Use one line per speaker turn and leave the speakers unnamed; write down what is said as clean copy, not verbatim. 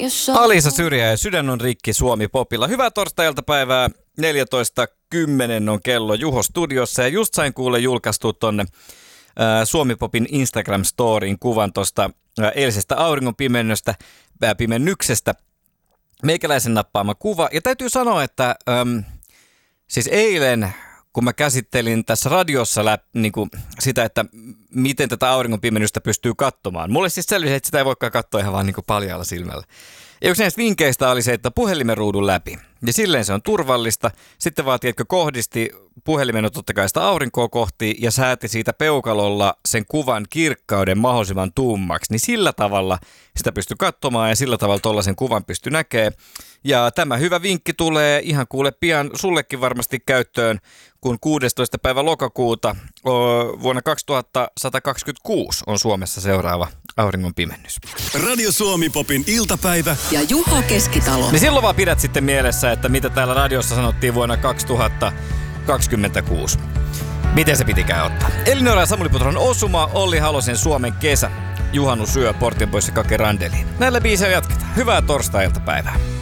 Alisa Syrjä ja Sydän on rikki Suomi Popilla. Hyvää torstai-iltapäivää. 14.10 on kello Juho studiossa ja just sain kuulla julkaistua tonne Suomi Popin Instagram-storiin kuvan tuosta eilisestä auringon pimennyksestä. Meikäläisen nappaama kuva. Ja täytyy sanoa, että siis eilen, kun mä käsittelin tässä radiossa sitä, että miten tätä auringonpimennystä pystyy katsomaan. Mulle siis selvisi, että sitä ei voikaan katsoa ihan vaan paljaalla silmällä. Ja yksi näistä vinkkeistä oli se, että puhelimen ruudun läpi. Ja silleen se on turvallista. Sitten vaatii, että kohdisti puhelimen totta kai sitä aurinkoa kohti ja sääti siitä peukalolla sen kuvan kirkkauden mahdollisimman tummaksi. Niin sillä tavalla sitä pystyy katsomaan ja sillä tavalla tollaisen kuvan pystyy näkemään. Ja tämä hyvä vinkki tulee ihan kuule pian sullekin varmasti käyttöön, kun 16. päivä lokakuuta vuonna 2126 on Suomessa seuraava auringonpimennys.
Radio Suomi Popin iltapäivä
ja Juho Keskitalo.
Niin silloin vaan pidät sitten mielessä, että mitä täällä radiossa sanottiin vuonna 2026. Miten se pitikään ottaa? Elinora ja Samuli Putron osuma, Olli Halosen Suomen kesä, Juhannus yö, Portin pois ja Kake Randeliin. Näillä biiseillä jatketaan. Hyvää torstai-iltapäivää.